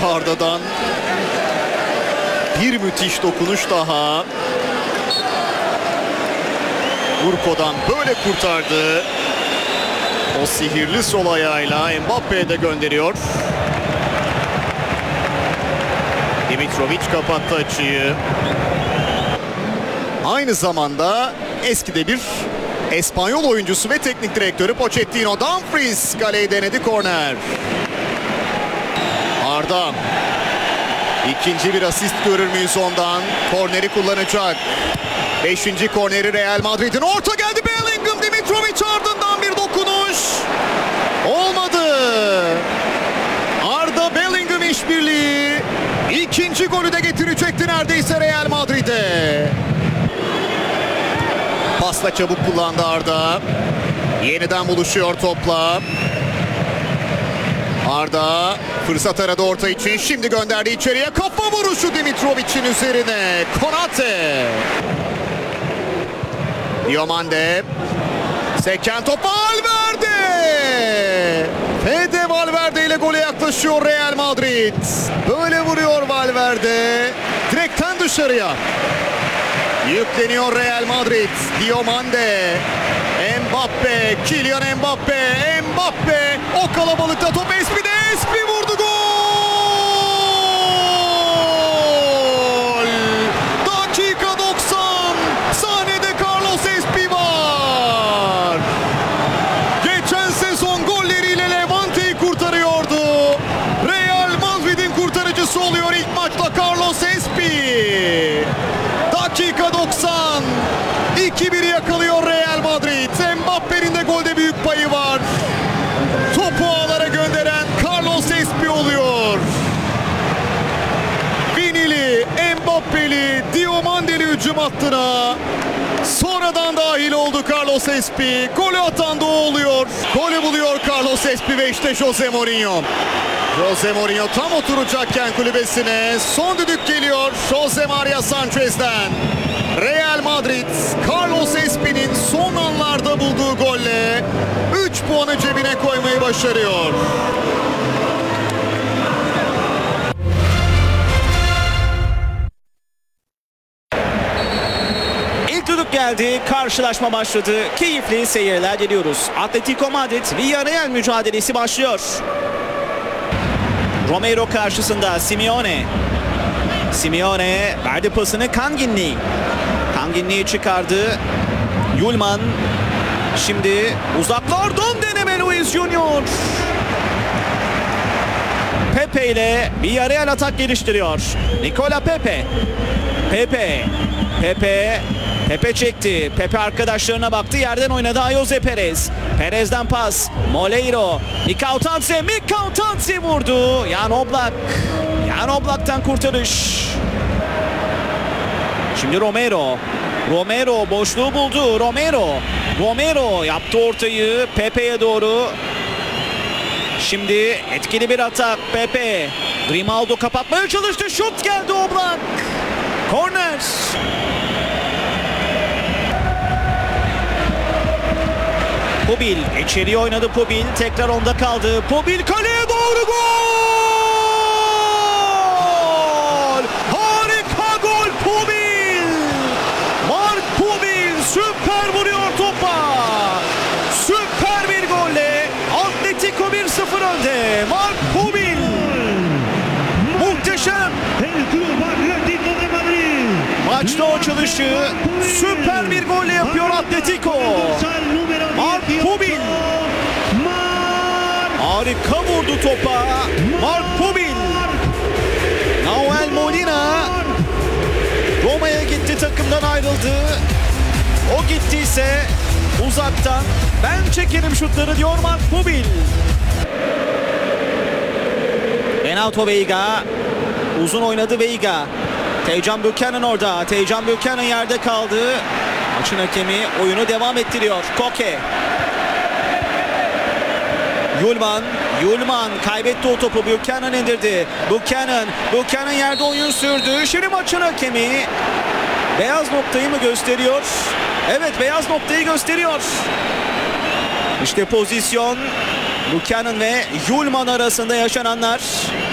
Arda'dan bir müthiş dokunuş daha. Urko'dan böyle kurtardı. O sihirli sol ayağıyla Mbappe'ye de gönderiyor. Dimitrovic kapattı açıyı. Aynı zamanda eskide bir Espanyol oyuncusu ve teknik direktörü Pochettino. Dumfries kaleyi denedi, korner. Arda. İkinci bir asist görür müyüz ondan? Korneri kullanacak. 5. korneri Real Madrid'in. Orta geldi, Bellingham, Dimitrovic ardından bir dokunuş. Olmadı. Arda Bellingham işbirliği. İkinci golü de getirecekti neredeyse Real Madrid'e. Pasla çabuk kullandı Arda. Yeniden buluşuyor topla. Arda fırsat aradı orta için. Şimdi gönderdi içeriye. Kafa vuruşu Dimitrovic'in üzerine. Konate. Diomande. Seken top Valverde. Fede Valverde ile gole yaklaşıyor Real Madrid. Böyle vuruyor Valverde. Direkten dışarıya. Yükleniyor Real Madrid. Diomande. Mbappe. Kylian Mbappe. Mbappe. O kalabalıkta top Espi'de. Espi vurdu, gol. Dakika 90. Sahnede Carlos Espi var. Geçen sezon golleriyle Levante'yi kurtarıyordu. Real Madrid'in kurtarıcısı oluyor ilk maçta Carlos Espi. Dakika 90. 2-1 yakalıyor Real Madrid. Mbappe'nin de golde büyük payı var. Topu ağlara gönderen Carlos Espi oluyor. Vinili, Mbappe'li, Diomandeli hücum hattına sonradan dahil oldu Carlos Espi. Golü atan da o oluyor. Golü buluyor Carlos Espi ve işte Jose Mourinho. Jose Mourinho tam oturacakken kulübesine son düdük geliyor Jose Maria Sanchez'den. Real Madrid, Carlos Espi'nin son anlarda bulduğu golle 3 puanı cebine koymayı başarıyor. İlk düdük geldi, karşılaşma başladı. Keyifli seyirler diliyoruz. Atletico Madrid Villarreal mücadelesi başlıyor. Romero karşısında Simeone. Simeone verdi pasını Kanginli. Kanginli'yi çıkardı. Yulman. Şimdi uzaklardan deneme Luis Junior. Pepe ile Villarreal atak geliştiriyor. Nicola Pepe. Pepe çekti. Pepe arkadaşlarına baktı. Yerden oynadı Ayoze Perez. Perez'den pas. Moleiro. Mikau Tanse vurdu. Jan Oblak. Jan Oblak'tan kurtarış. Şimdi Romero boşluğu buldu. Romero yaptı ortayı Pepe'ye doğru. Şimdi etkili bir atak Pepe. Grimaldo kapatmaya çalıştı. Şut geldi, Oblak. Korner. Pubil içeriye oynadı. Pubil tekrar onda kaldı. Pubil kaleye doğru, gol! Harika gol Pubil! Marc Pubil süper vuruyor topa. Süper bir golle Atletico 1-0 önde. Marc Pubil. Muhteşem. Maçta o çalışı süper bir golle yapıyor Atletico. Marc Pubil. Harika vurdu topa. Marc Pubil. Nahuel Molina. Roma'ya gitti, takımdan ayrıldı. O gittiyse uzaktan ben çekerim şutları diyor Marc Pubil. Renato Veiga. Uzun oynadı Veiga. Tejan Buchanan orada. Tejan Buchanan yerde kaldı. Maçın hakemi oyunu devam ettiriyor. Koke. Yulman kaybetti o topu. Buchanan indirdi. Buchanan yerde oyun sürdü. Şimdi maçın hakemi beyaz noktayı mı gösteriyor? Evet, beyaz noktayı gösteriyor. İşte pozisyon Buchanan ve Yulman arasında yaşananlar.